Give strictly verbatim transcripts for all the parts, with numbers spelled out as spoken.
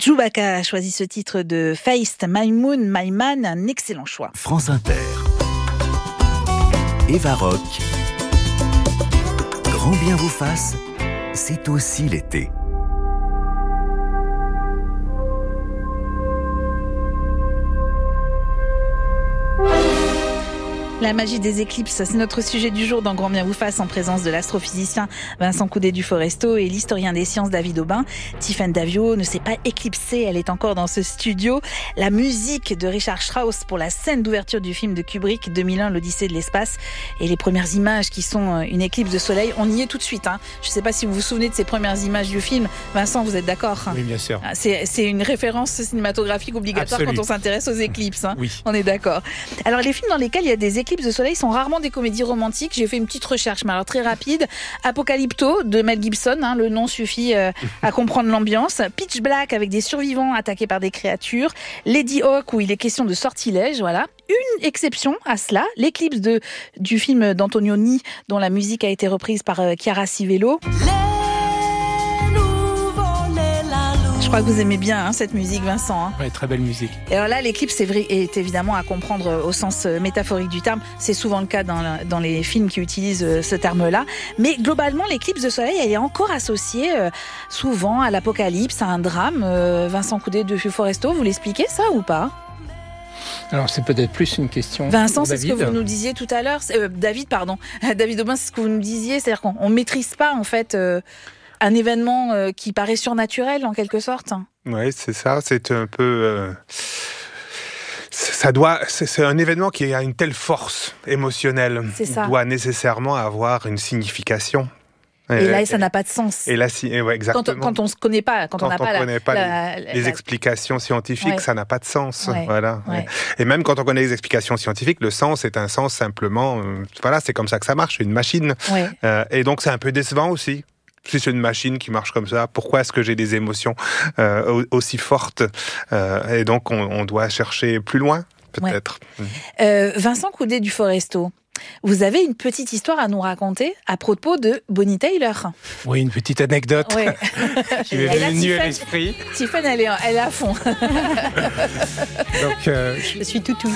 Chewbacca a choisi ce titre de Feist, My Moon, My Man, un excellent choix. France Inter. Eva Rock. Grand bien vous fasse, c'est aussi l'été. La magie des éclipses, c'est notre sujet du jour dans Grand bien vous fasse, en présence de l'astrophysicien Vincent Coudet du Foresto et l'historien des sciences David Aubin. Tiffany Davio ne s'est pas éclipsée, elle est encore dans ce studio. La musique de Richard Strauss pour la scène d'ouverture du film de Kubrick deux mille un, l'Odyssée de l'espace, et les premières images qui sont une éclipse de soleil. On y est tout de suite. Hein. Je ne sais pas si vous vous souvenez de ces premières images du film. Vincent, vous êtes d'accord? Oui, bien sûr. C'est, c'est une référence cinématographique obligatoire. Absolue. Quand on s'intéresse aux éclipses. Hein. Oui. On est d'accord. Alors les films dans lesquels il y a des éclipses de soleil sont rarement des comédies romantiques. J'ai fait une petite recherche, mais alors très rapide. Apocalypto de Mel Gibson, hein, le nom suffit euh, à comprendre l'ambiance. Pitch Black avec des survivants attaqués par des créatures. Lady Hawk où il est question de sortilège, voilà. Une exception à cela, l'éclipse de, du film d'Antonioni dont la musique a été reprise par euh, Chiara Sivello. Je crois que vous aimez bien hein, cette musique, Vincent. Hein. Oui, très belle musique. Et alors là, l'éclipse est, vrai, est évidemment à comprendre au sens métaphorique du terme. C'est souvent le cas dans, la, dans les films qui utilisent ce terme-là. Mais globalement, l'éclipse de soleil, elle est encore associée euh, souvent à l'apocalypse, à un drame. Euh, Vincent Coudet de Foresto, vous l'expliquez ça ou pas ? Alors c'est peut-être plus une question. Vincent, c'est ce que vous nous disiez tout à l'heure. Euh, David, pardon. David Aubin, c'est ce que vous nous disiez. C'est-à-dire qu'on ne maîtrise pas en fait... Euh, un événement euh, qui paraît surnaturel en quelque sorte. Oui, c'est ça. C'est un peu. Euh, ça doit. C'est, c'est un événement qui a une telle force émotionnelle. C'est ça. Doit nécessairement avoir une signification. Et, et là, et, ça n'a pas de sens. Et là, si, et ouais, exactement. Quand, quand on ne se connaît pas, quand, quand on n'a pas, la, connaît pas la, les, la, les la... explications scientifiques, ouais. Ça n'a pas de sens. Ouais. Voilà. Ouais. Et même quand on connaît les explications scientifiques, le sens est un sens simplement. Euh, voilà, c'est comme ça que ça marche. C'est une machine. Ouais. Euh, et donc, c'est un peu décevant aussi. Si c'est une machine qui marche comme ça, pourquoi est-ce que j'ai des émotions euh, aussi fortes euh, Et donc, on, on doit chercher plus loin, peut-être. Ouais. Euh, Vincent Coudet du Foresto, vous avez une petite histoire à nous raconter à propos de Bonnie Tyler. Oui, une petite anecdote oui. qui m'est venue à l'esprit. Tiffany, elle est, elle est à fond. Donc, euh, je... je suis toutou.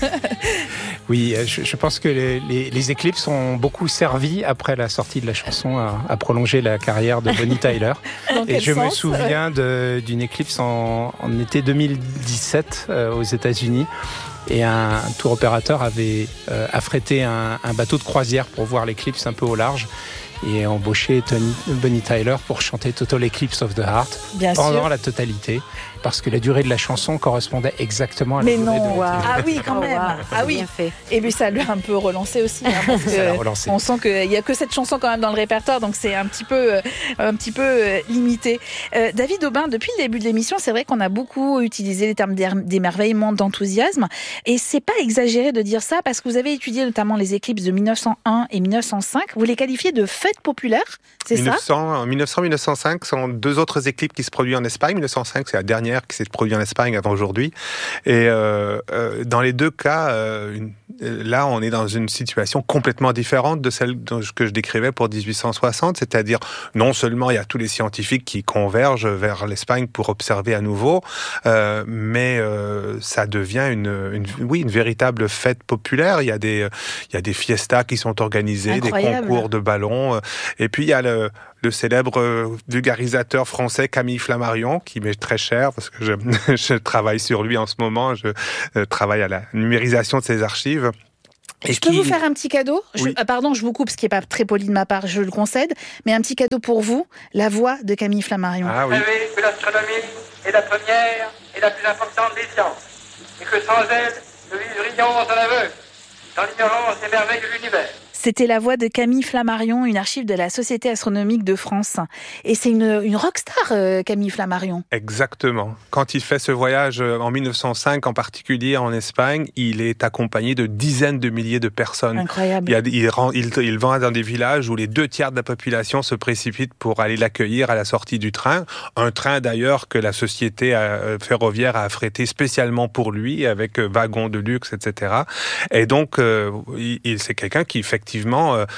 Oui, je, je pense que les, les, les éclipses ont beaucoup servi, après la sortie de la chanson, à, à prolonger la carrière de Bonnie Tyler. Et je sens, me souviens de, d'une éclipse en, en été deux mille dix-sept euh, aux États-Unis. Et un, un tour opérateur avait euh, affrété un, un bateau de croisière pour voir l'éclipse un peu au large et embauché Tony, Bonnie Tyler pour chanter Total Eclipse of the Heart Bien pendant sûr. la totalité, parce que la durée de la chanson correspondait exactement à la Mais durée non, de wow. l'éclipse. Ah oui, quand même. Oh, wow. Ah oui. Fait. Et puis ça lui a un peu relancé aussi. Hein, parce que ça l'a relancé. On sent qu'il n'y a que cette chanson quand même dans le répertoire, donc c'est un petit peu, euh, un petit peu euh, limité. Euh, David Aubin, depuis le début de l'émission, c'est vrai qu'on a beaucoup utilisé les termes d'émerveillement, d'enthousiasme, et c'est pas exagéré de dire ça, parce que vous avez étudié notamment les éclipses de mille neuf cent un et mille neuf cent cinq. Vous les qualifiez de fêtes populaires, c'est mille neuf cents, ça En mille neuf cents mille neuf cent cinq sont deux autres éclipses qui se produisent en Espagne. mille neuf cent cinq, c'est la dernière qui s'est produite en Espagne avant aujourd'hui. Et euh, euh, dans les deux cas, euh, une, là, on est dans une situation complètement différente de celle que je décrivais pour dix-huit cent soixante, c'est-à-dire non seulement il y a tous les scientifiques qui convergent vers l'Espagne pour observer à nouveau, euh, mais euh, ça devient une, une, oui, une véritable fête populaire. Il y a des, il y a des fiestas qui sont organisées, Incroyable. Des concours de ballons, et puis il y a le le célèbre vulgarisateur français Camille Flammarion, qui m'est très cher parce que je, je travaille sur lui en ce moment, je euh, travaille à la numérisation de ses archives. Et je peux qui... vous faire un petit cadeau je, oui. ah, Pardon, je vous coupe, ce qui n'est pas très poli de ma part, je le concède, mais un petit cadeau pour vous, la voix de Camille Flammarion. Ah oui. Vous savez que l'astronomie est la première et la plus importante des sciences, et que sans elle, nous vivrions en aveugle, dans l'ignorance des merveilles de l'univers. C'était la voix de Camille Flammarion, une archive de la Société astronomique de France. Et c'est une, une rockstar, euh, Camille Flammarion. Exactement. Quand il fait ce voyage en mille neuf cent cinq, en particulier en Espagne, il est accompagné de dizaines de milliers de personnes. Incroyable. Il, y a, il, rend, il, il va dans des villages où les deux tiers de la population se précipitent pour aller l'accueillir à la sortie du train. Un train d'ailleurs que la société ferroviaire a affrété spécialement pour lui, avec wagons de luxe, et cetera. Et donc, euh, il, c'est quelqu'un qui effectivement... Euh,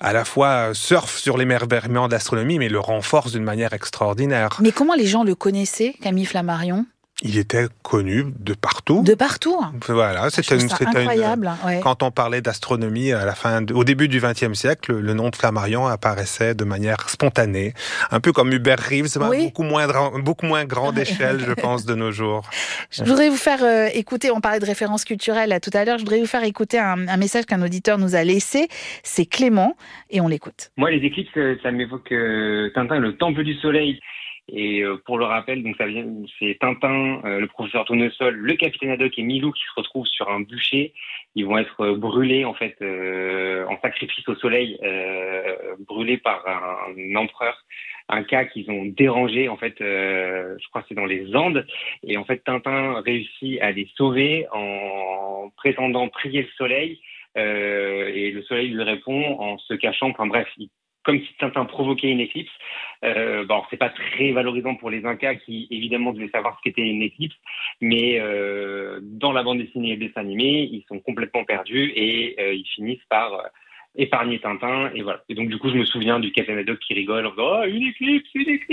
à la fois surfe sur l'émerveillement de l'astronomie, mais le renforce d'une manière extraordinaire. Mais comment les gens le connaissaient, Camille Flammarion ? Il était connu de partout. De partout. Voilà, c'était une, c'était incroyable. Une, ouais. Quand on parlait d'astronomie à la fin, de, au début du vingtième siècle, le nom de Flammarion apparaissait de manière spontanée, un peu comme Hubert Reeves, oui. beaucoup moins, beaucoup moins grand d'échelle, je pense, de nos jours. Je voudrais vous faire euh, écouter. On parlait de références culturelles là, tout à l'heure. Je voudrais vous faire écouter un, un message qu'un auditeur nous a laissé. C'est Clément et on l'écoute. Moi, les éclipses, ça m'évoque euh, Tintin, le Temple du Soleil. Et euh, pour le rappel, donc ça vient, c'est Tintin, euh, le professeur Tournesol, le capitaine Haddock et Milou qui se retrouvent sur un bûcher. Ils vont être euh, brûlés en fait euh, en sacrifice au soleil, euh, brûlés par un, un empereur, un cas qu'ils ont dérangé en fait. Euh, je crois que c'est dans les Andes. Et en fait, Tintin réussit à les sauver en prétendant prier le soleil. Euh, et le soleil lui répond en se cachant. Enfin bref. Il comme si Tintin provoquait une éclipse. Euh, bon, c'est pas très valorisant pour les Incas qui, évidemment, devaient savoir ce qu'était une éclipse, mais euh, dans la bande dessinée et le dessin animé, ils sont complètement perdus et euh, ils finissent par euh, épargner Tintin, et voilà. Et donc, du coup, je me souviens du capitaine Haddock qui rigole en disant « Oh, une éclipse, une éclipse !»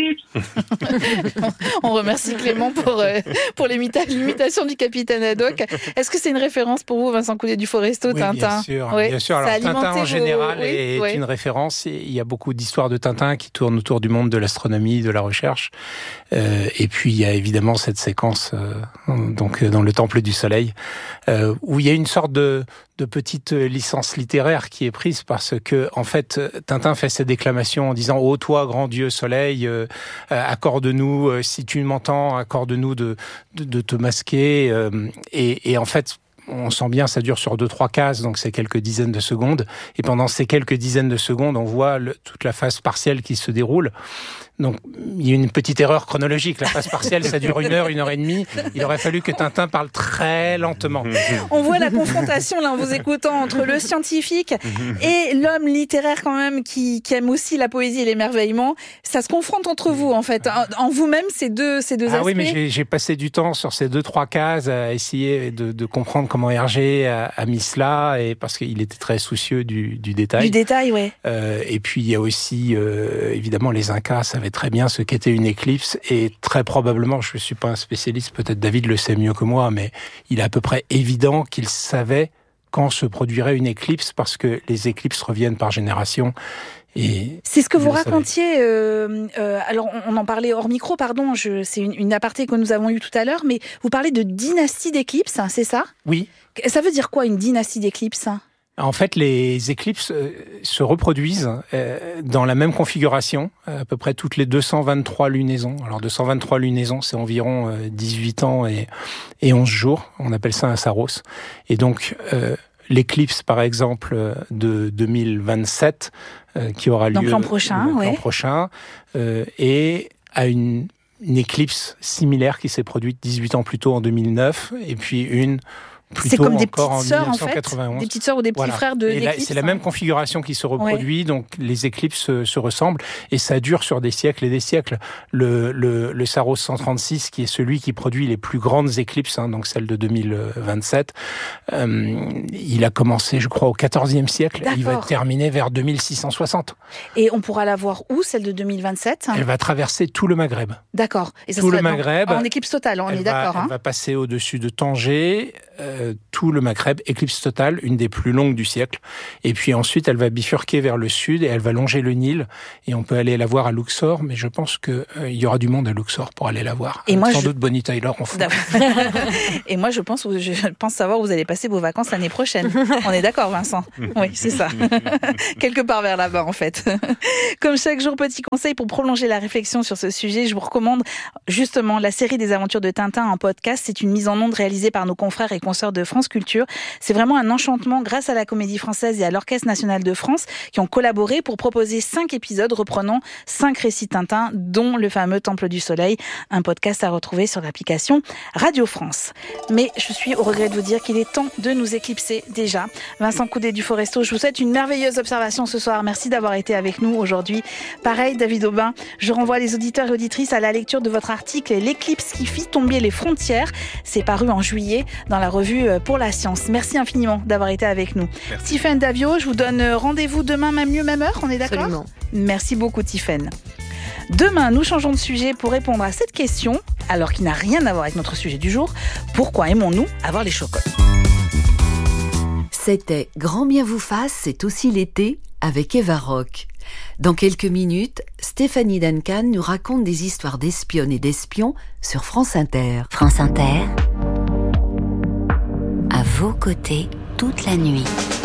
On remercie Clément pour, euh, pour l'imita- l'imitation du capitaine Haddock. Est-ce que c'est une référence pour vous, Vincent Coudet du Foresto, oui, Tintin ? Bien sûr, oui, bien sûr. Alors, Tintin, en vos... général, oui, est oui. une référence. Il y a beaucoup d'histoires de Tintin qui tournent autour du monde de l'astronomie, de la recherche. Euh, et puis, il y a évidemment cette séquence euh, donc, dans le Temple du Soleil, euh, où il y a une sorte de, de petite licence littéraire qui est prise parce que, en fait, Tintin fait ses déclamations en disant « Ô toi, grand Dieu Soleil, euh, accorde-nous, euh, si tu m'entends, accorde-nous de, de, de te masquer. Euh, » et, et en fait, on sent bien, ça dure sur deux, trois cases, donc c'est quelques dizaines de secondes. Et pendant ces quelques dizaines de secondes, on voit le, toute la phase partielle qui se déroule. Donc, il y a une petite erreur chronologique. La phase partielle, ça dure une heure, une heure et demie. Il aurait fallu que Tintin parle très lentement. On voit la confrontation, là, en vous écoutant, entre le scientifique et l'homme littéraire, quand même, qui, qui aime aussi la poésie et l'émerveillement. Ça se confronte entre vous, en fait. En, en vous-même, ces deux, ces deux ah aspects. Ah oui, mais j'ai, j'ai passé du temps sur ces deux, trois cases à essayer de, de comprendre comment Hergé a, a mis cela, et parce qu'il était très soucieux du, du détail. Du détail, oui. Euh, et puis, il y a aussi, euh, évidemment, les Incas savaient très bien ce qu'était une éclipse, et très probablement, je ne suis pas un spécialiste, peut-être David le sait mieux que moi, mais il est à peu près évident qu'il savait quand se produirait une éclipse, parce que les éclipses reviennent par génération. Et c'est ce que vous racontiez, euh, euh, alors on, on en parlait hors micro, pardon, je, c'est une, une aparté que nous avons eue tout à l'heure, mais vous parlez de dynastie d'éclipses, hein, c'est ça ? Oui. Ça veut dire quoi, une dynastie d'éclipses ? En fait, les éclipses euh, se reproduisent euh, dans la même configuration, à peu près toutes les deux cent vingt-trois lunaisons. Alors, deux cent vingt-trois lunaisons, c'est environ euh, dix-huit ans et, et onze jours. On appelle ça un Saros. Et donc, euh, l'éclipse, par exemple, de deux mille vingt-sept, euh, qui aura lieu donc l'an prochain, l'an ouais. prochain, euh, et à une, une éclipse similaire qui s'est produite dix-huit ans plus tôt en deux mille neuf, et puis une c'est comme des petites sœurs en fait, des petites sœurs ou des petits voilà. frères de et là, l'éclipse. C'est la même configuration qui se reproduit, ouais. Donc les éclipses se, se ressemblent et ça dure sur des siècles et des siècles. Le, le, le Saros cent trente-six, qui est celui qui produit les plus grandes éclipses, hein, donc celle de deux mille vingt-sept, euh, il a commencé, je crois, au quatorzième siècle. Et il va être terminé vers deux mille six cent soixante. Et on pourra la voir où, celle de deux mille vingt-sept ? Elle va traverser tout le Maghreb. D'accord. Et ça tout sera le Maghreb. En éclipse totale, on est d'accord. Elle hein. va passer au-dessus de Tanger. Euh, tout le Maghreb, éclipse totale, une des plus longues du siècle. Et puis ensuite, elle va bifurquer vers le sud et elle va longer le Nil. Et on peut aller la voir à Luxor, mais je pense qu'il euh, y aura du monde à Luxor pour aller la voir. Et moi, sans je... doute Bonnie Tyler en fond. Et moi, je pense, je pense savoir où vous allez passer vos vacances l'année prochaine. On est d'accord, Vincent ? Oui, c'est ça. Quelque part vers là-bas, en fait. Comme chaque jour, petit conseil pour prolonger la réflexion sur ce sujet, je vous recommande justement la série des aventures de Tintin en podcast. C'est une mise en onde réalisée par nos confrères et consoeurs de France Culture. C'est vraiment un enchantement grâce à la Comédie Française et à l'Orchestre National de France qui ont collaboré pour proposer cinq épisodes reprenant cinq récits Tintin, dont le fameux Temple du Soleil, un podcast à retrouver sur l'application Radio France. Mais je suis au regret de vous dire qu'il est temps de nous éclipser déjà. Vincent Coudet du Foresto, je vous souhaite une merveilleuse observation ce soir. Merci d'avoir été avec nous aujourd'hui. Pareil, David Aubin, je renvoie les auditeurs et auditrices à la lecture de votre article « L'éclipse qui fit tomber les frontières ». C'est paru en juillet dans la revue vue pour la science. Merci infiniment d'avoir été avec nous. Merci. Tiffaine Davio, je vous donne rendez-vous demain, même lieu, même heure, on est d'accord ? Absolument. Merci beaucoup Tiffaine. Demain, nous changeons de sujet pour répondre à cette question, alors qu'il n'a rien à voir avec notre sujet du jour. Pourquoi aimons-nous avoir les chocottes ? C'était Grand bien vous fasse, c'est aussi l'été avec Eva Rock. Dans quelques minutes, Stéphanie Duncan nous raconte des histoires d'espionnes et d'espions sur France Inter. France Inter, à vos côtés toute la nuit.